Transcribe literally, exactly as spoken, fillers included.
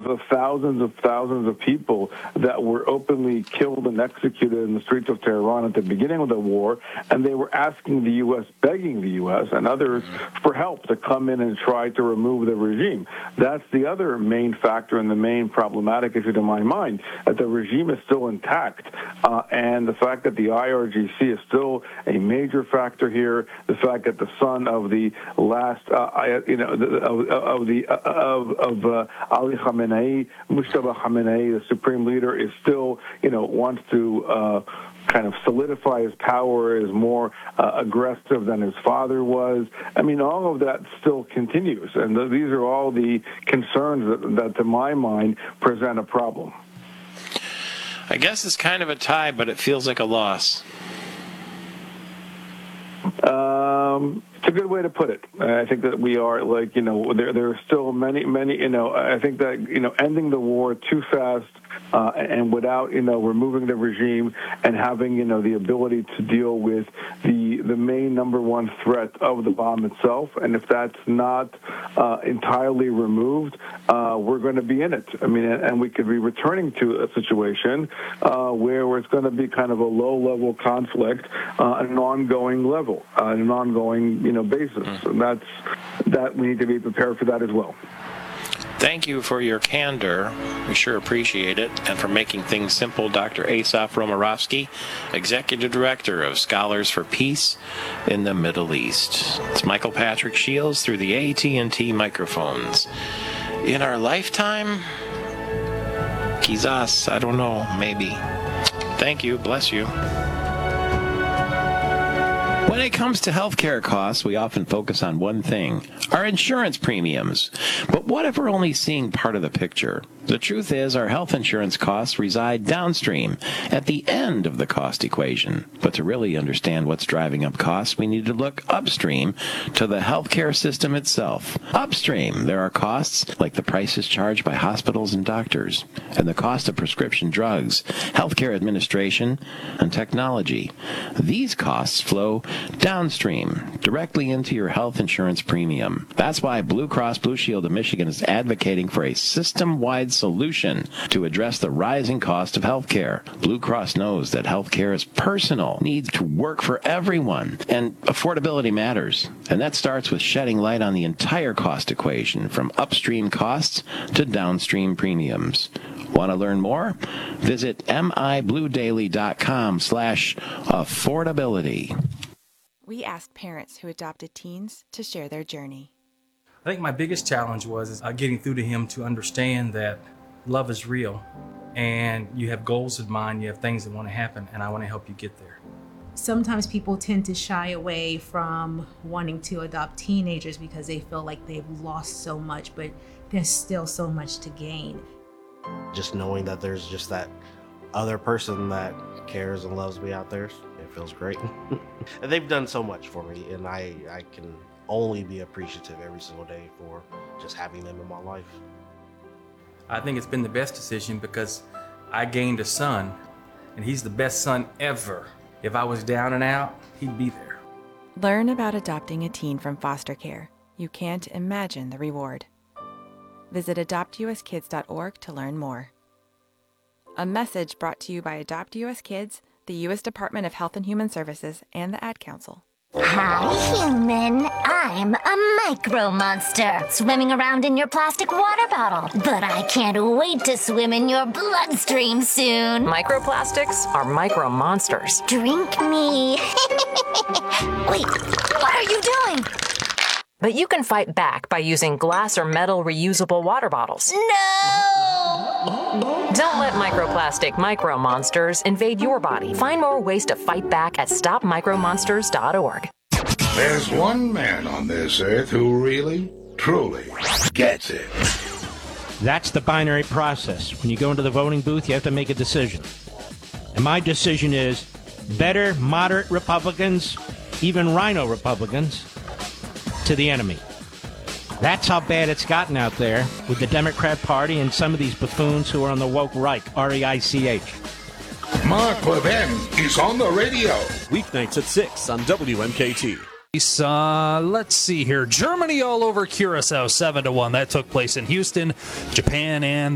the thousands of thousands of people that were openly killed and executed in the streets of Tehran at the beginning of the war, and they were asking the U S, begging the U S and others for help to come in and try to remove the regime. That's the other main factor and the main problematic issue to my mind, that the regime is still intact, uh, and the fact that the I R G C is still a major factor here, the fact that the son of the last, uh, you know, of, of the of, of uh, Ali Khamenei, Mustafa Khamenei, the supreme leader, is still, you know, wants to uh, kind of solidify his power, is more uh, aggressive than his father was. I mean, all of that still continues, and th- these are all the concerns that, that, to my mind, present a problem. I guess it's kind of a tie, but it feels like a loss. Um, it's a good way to put it. I think that we are, like, you know, there there are still many, many, you know, I think that, you know, ending the war too fast uh, and without, you know, removing the regime and having, you know, the ability to deal with the the main number one threat of the bomb itself. And if that's not uh, entirely removed, uh, we're going to be in it. I mean, and, and we could be returning to a situation uh, where, where it's going to be kind of a low-level conflict uh, at an ongoing level, uh, an ongoing, you know, basis. Mm. And that's that we need to be prepared for that as well. Thank you for your candor. We sure appreciate it. And for making things simple, Doctor Asaf Romarovsky, Executive Director of Scholars for Peace in the Middle East. It's Michael Patrick Shields through the A T and T microphones. In our lifetime? Quizás, I don't know, maybe. Thank you. Bless you. When it comes to healthcare costs, we often focus on one thing, our insurance premiums. But what if we're only seeing part of the picture? The truth is, our health insurance costs reside downstream, at the end of the cost equation. But to really understand what's driving up costs, we need to look upstream to the healthcare system itself. Upstream, there are costs like the prices charged by hospitals and doctors, and the cost of prescription drugs, healthcare administration, and technology. These costs flow downstream, directly into your health insurance premium. That's why Blue Cross Blue Shield of Michigan is advocating for a system-wide solution to address the rising cost of healthcare. Blue Cross knows that healthcare is personal, needs to work for everyone, and affordability matters. And that starts with shedding light on the entire cost equation, from upstream costs to downstream premiums. Want to learn more? Visit mibluedaily.com slash affordability. We asked parents who adopted teens to share their journey. I think my biggest challenge was uh, getting through to him to understand that love is real and you have goals in mind, you have things that want to happen, and I want to help you get there. Sometimes people tend to shy away from wanting to adopt teenagers because they feel like they've lost so much, but there's still so much to gain. Just knowing that there's just that other person that cares and loves me out there, it feels great. And they've done so much for me, and I, I can only be appreciative every single day for just having them in my life. I think it's been the best decision because I gained a son, and he's the best son ever. If I was down and out, he'd be there. Learn about adopting a teen from foster care. You can't imagine the reward. Visit adopt u s kids dot org to learn more. A message brought to you by Adopt U S Kids, the U S Department of Health and Human Services, and the Ad Council. Hi, human. I'm a micro monster, swimming around in your plastic water bottle. But I can't wait to swim in your bloodstream soon. Microplastics are micro monsters. Drink me. Wait, what are you doing? But you can fight back by using glass or metal reusable water bottles. No! Don't let microplastic micro monsters invade your body. Find more ways to fight back at stop micro monsters dot org. There's one man on this earth who really, truly gets it. That's the binary process. When you go into the voting booth, you have to make a decision. And my decision is better moderate Republicans, even rhino Republicans, to the enemy. That's how bad it's gotten out there with the Democrat Party and some of these buffoons who are on the woke right, R E I C H. Mark Levin is on the radio. Weeknights at six on W M K T. Uh, let's see here. Germany all over Curacao, seven to one. That took place in Houston. Japan and